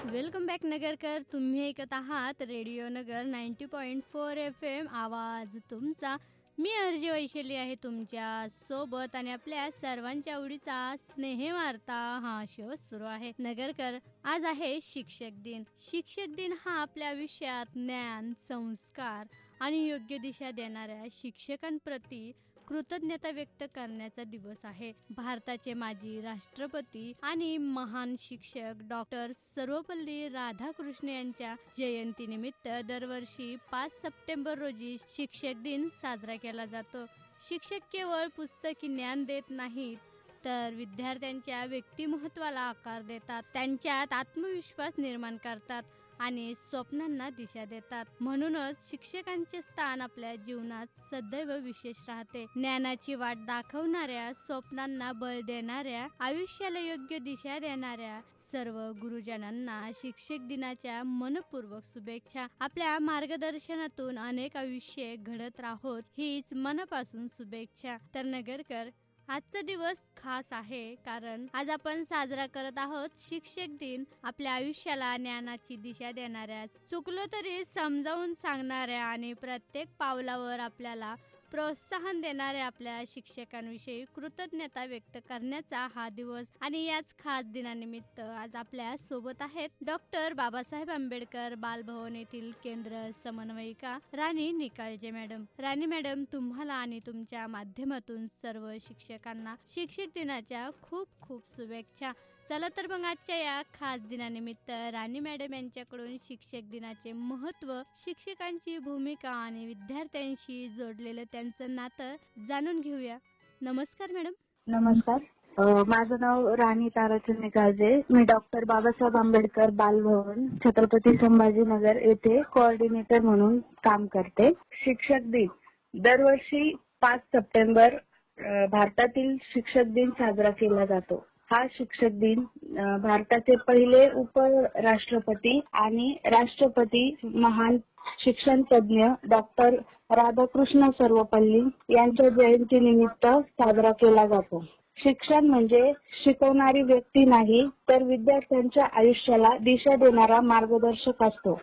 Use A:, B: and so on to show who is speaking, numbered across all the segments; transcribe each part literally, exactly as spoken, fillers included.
A: Welcome back Nagarkar. तुम्ही ऐकत आहात रेडिओ नगर ninety point four F M, आवाज तुमचा. मी अर्जी वैशाली आहे तुमच्या सोबत आणि आपल्या सर्वांच्या आवडीचा स्नेहवार्ता हा शो सुरू आहे. नगरकर, आज आहे शिक्षक दिन. शिक्षक दिन हा आपल्या आयुष्यात ज्ञान, संस्कार आणि योग्य दिशा देणाऱ्या शिक्षकांप्रती कृतज्ञता व्यक्त करण्याचा दिवस आहे. भारताचे माजी राष्ट्रपती आणि महान शिक्षक डॉक्टर सर्वपल्ली राधाकृष्ण यांच्या जयंतीनिमित्त दरवर्षी पाच सप्टेंबर रोजी शिक्षक दिन साजरा केला जातो. शिक्षक केवळ पुस्तकी ज्ञान देत नाहीत, तर विद्यार्थ्यांच्या व्यक्तिमत्त्वाला आकार देतात, त्यांच्यात आत्मविश्वास निर्माण करतात आणि स्वप्नांना दिशा देतात. म्हणूनच शिक्षकांचे स्थान आपल्या जीवनात सदैव विशेष राहते. ज्ञानाची वाट दाखवणाऱ्या, स्वप्नांना बळ देणाऱ्या, आयुष्याला योग्य दिशा देणाऱ्या सर्व गुरुजनांना शिक्षक दिनाच्या मनपूर्वक शुभेच्छा. आपल्या मार्गदर्शनातून अनेक आयुष्ये घडत राहोत हीच मनापासून शुभेच्छा. तर नगरकर, आजचा दिवस खास आहे कारण आज आपण साजरा करत आहोत शिक्षक दिन. आपल्या आयुष्याला ज्ञानाची दिशा देणाऱ्या, चुकलो तरी समजावून सांगणाऱ्या आणि प्रत्येक पावलावर आपल्याला प्रोत्साहन देणाऱ्या आपल्या शिक्षकांविषयी कृतज्ञता व्यक्त करण्याचा हा दिवस. आणि याच खास दिनानिमित्त आज आपल्या सोबत आहेत डॉक्टर बाबासाहेब आंबेडकर बालभवन येथील केंद्र समन्वयिका राणी निकाळजे मॅडम. राणी मॅडम, तुम्हाला आणि तुमच्या माध्यमातून सर्व शिक्षकांना शिक्षक दिनाच्या खूप खूप शुभेच्छा. चला तर मग आजच्या या खास दिनानिमित्त राणी मॅडम यांच्याकडून शिक्षक दिनाचे महत्त्व, शिक्षकांची भूमिका आणि विद्यार्थ्यांशी जोडलेलं त्यांचं नातं जाणून घेऊया. नमस्कार मॅडम.
B: नमस्कार. माझं नाव राणी ताराचंद निकाळजे. मी डॉक्टर बाबासाहेब आंबेडकर बालभवन छत्रपती संभाजीनगर येथे कोऑर्डिनेटर म्हणून काम करते. शिक्षक दिन दरवर्षी पाच सप्टेंबर भारतातील शिक्षक दिन साजरा केला जातो. हा शिक्षक दिन भारताचे पहिले उपराष्ट्रपती आणि राष्ट्रपती महान शिक्षण तज्ञ डॉक्टर राधाकृष्ण सर्वपल्ली यांच्या जयंतीनिमित्त साजरा केला जातो. शिक्षण म्हणजे शिकवणारी व्यक्ती नाही, तर विद्यार्थ्यांच्या आयुष्याला दिशा देणारा मार्गदर्शक असतो.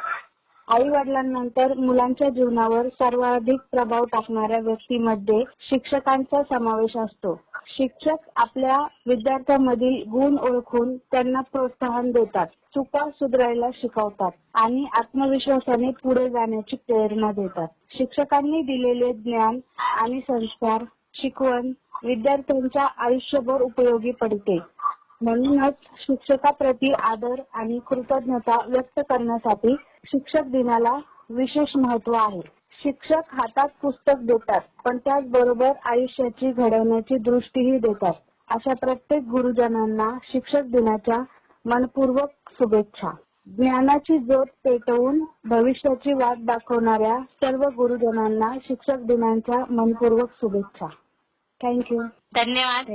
B: आई वडिलांनंतर मुलांच्या जीवनावर सर्वाधिक प्रभाव टाकणाऱ्या व्यक्तीमध्ये शिक्षकांचा समावेश असतो. शिक्षक आपल्या विद्यार्थ्यांमधील गुण ओळखून त्यांना प्रोत्साहन देतात, चुका सुधारायला शिकवतात आणि आत्मविश्वासाने पुढे जाण्याची प्रेरणा देतात. शिक्षकांनी दिलेले ज्ञान आणि संस्कार, शिकवण विद्यार्थ्यांच्या आयुष्यभर उपयोगी पडते. म्हणूनच शिक्षकाप्रती आदर आणि कृतज्ञता व्यक्त करण्यासाठी शिक्षक दिनाला विशेष महत्त्व आहे. शिक्षक हातात पुस्तक देतात, पण त्याचबरोबर आयुष्याची घडवण्याची दृष्टीही देतात. अशा प्रत्येक गुरुजनांना शिक्षक दिनाच्या मनपूर्वक शुभेच्छा. ज्ञानाची ज्योत पेटवून भविष्याची वाट दाखवणाऱ्या सर्व गुरुजनांना शिक्षक दिनाच्या मनपूर्वक शुभेच्छा. थँक्यू.
C: धन्यवाद.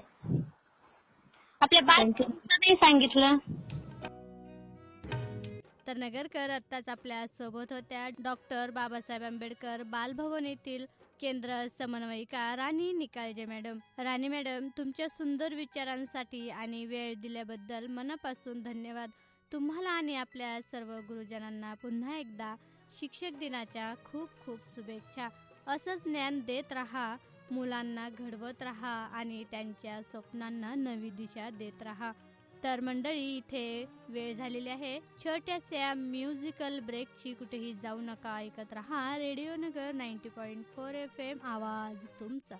C: आपल्या बालपणात सांगितलं.
A: तर नगरकर, आत्ताच आपल्या सोबत होत्या डॉक्टर बाबासाहेब आंबेडकर बालभवन येथील केंद्र समन्वयिका राणी निकाळजे मॅडम. राणी मॅडम, तुमच्या सुंदर विचारांसाठी आणि वेळ दिल्याबद्दल मनापासून धन्यवाद. तुम्हाला आणि आपल्या सर्व गुरुजनांना पुन्हा एकदा शिक्षक दिनाच्या खूप खूप शुभेच्छा. असंच ज्ञान देत राहा, मुलांना घडवत राहा आणि त्यांच्या स्वप्नांना नवी दिशा देत राहा. तर मंडळी, इथे वेळ झालेली आहे छोट्याशा म्युझिकल ब्रेकची. कुठेही जाऊ नका, ऐकत राहा रेडिओ नगर ninety point four F M, आवाज तुमचा.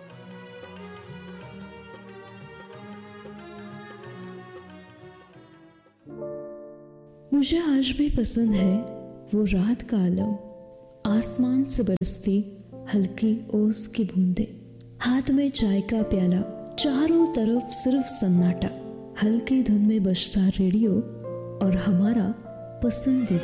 D: मुझे आज भी पसंद है वो रात का आलम, आसमान से बरसती हल्की ओस की बूंदे, हाथ में चाय का प्याला, चारों तरफ सिर्फ सन्नाटा, हल्की धुन में बजता रेडियो और हमारा पसंदीदा